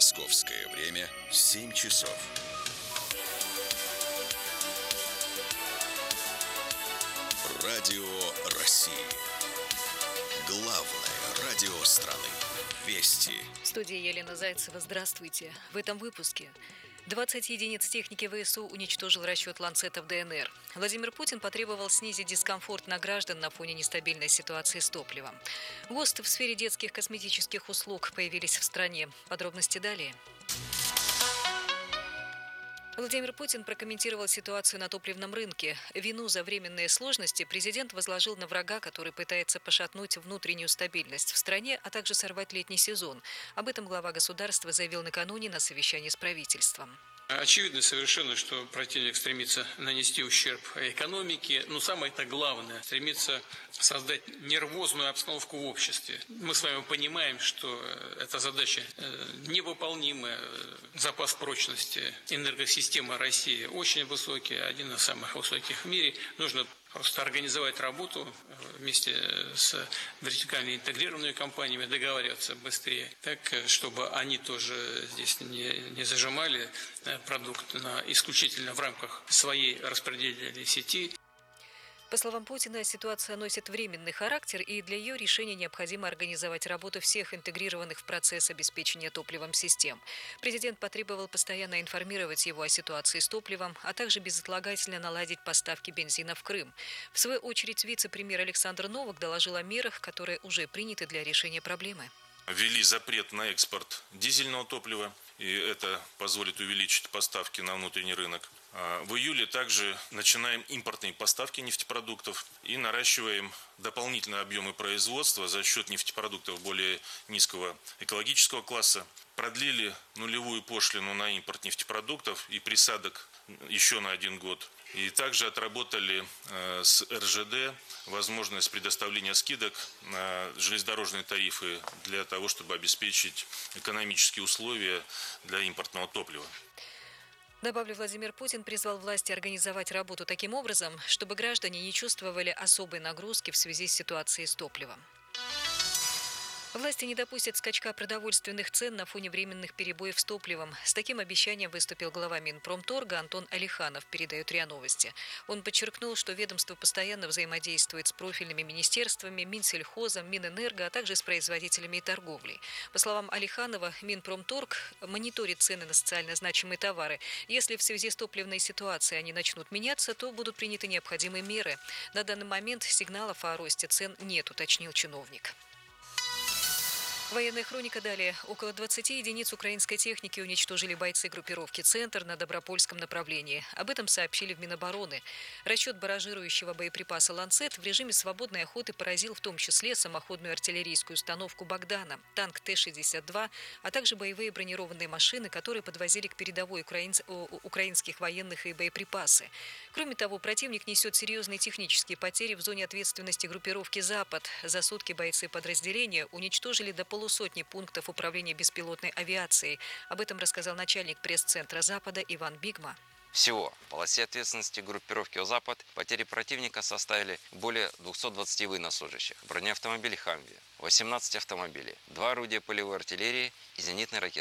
Московское время 7 часов. Радио России. Главное радио страны. Вести. В студии Елена Зайцева. Здравствуйте. В этом выпуске. 20 единиц техники ВСУ уничтожил расчет «Ланцета» в ДНР. Владимир Путин потребовал снизить дискомфорт на граждан на фоне нестабильной ситуации с топливом. ГОСТы в сфере детских косметических услуг появились в стране. Подробности далее. Владимир Путин прокомментировал ситуацию на топливном рынке. Вину за временные сложности президент возложил на врага, который пытается пошатнуть внутреннюю стабильность в стране, а также сорвать летний сезон. Об этом глава государства заявил накануне на совещании с правительством. Очевидно совершенно, что противник стремится нанести ущерб экономике, но самое-то главное, стремится создать нервозную обстановку в обществе. Мы с вами понимаем, что эта задача невыполнимая. Запас прочности энергосистемы России очень высокий, один из самых высоких в мире. Нужно просто организовать работу вместе с вертикально интегрированными компаниями, договариваться быстрее, так, чтобы они тоже здесь не зажимали продукт исключительно в рамках своей распределительной сети. По словам Путина, ситуация носит временный характер, и для ее решения необходимо организовать работу всех интегрированных в процесс обеспечения топливом систем. Президент потребовал постоянно информировать его о ситуации с топливом, а также безотлагательно наладить поставки бензина в Крым. В свою очередь, вице-премьер Александр Новак доложил о мерах, которые уже приняты для решения проблемы. Ввели запрет на экспорт дизельного топлива, и это позволит увеличить поставки на внутренний рынок. В июле также начинаем импортные поставки нефтепродуктов и наращиваем дополнительные объемы производства за счет нефтепродуктов более низкого экологического класса. Продлили нулевую пошлину на импорт нефтепродуктов и присадок еще на 1 год. И также отработали с РЖД возможность предоставления скидок на железнодорожные тарифы для того, чтобы обеспечить экономические условия для импортного топлива. Добавлю, Владимир Путин призвал власти организовать работу таким образом, чтобы граждане не чувствовали особой нагрузки в связи с ситуацией с топливом. Власти не допустят скачка продовольственных цен на фоне временных перебоев с топливом. С таким обещанием выступил глава Минпромторга Антон Алиханов, передает РИА Новости. Он подчеркнул, что ведомство постоянно взаимодействует с профильными министерствами, Минсельхозом, Минэнерго, а также с производителями и торговлей. По словам Алиханова, Минпромторг мониторит цены на социально значимые товары. Если в связи с топливной ситуацией они начнут меняться, то будут приняты необходимые меры. На данный момент сигналов о росте цен нет, уточнил чиновник. Военная хроника далее. Около 20 единиц украинской техники уничтожили бойцы группировки «Центр» на Добропольском направлении. Об этом сообщили в Минобороны. Расчет баражирующего боеприпаса «Ланцет» в режиме свободной охоты поразил в том числе самоходную артиллерийскую установку «Богдана», танк Т-62, а также боевые бронированные машины, которые подвозили к передовой украинских военных и боеприпасы. Кроме того, противник несет серьезные технические потери в зоне ответственности группировки «Запад». За сутки бойцы подразделения уничтожили до полусотни пунктов управления беспилотной авиацией. Об этом рассказал начальник пресс-центра Запада Иван Бигма. Всего в полосе ответственности группировки «Запад» потери противника составили более 220 военнослужащих, бронеавтомобилей «Хамви», 18 автомобилей, 2 орудия полевой артиллерии и зенитной ракеты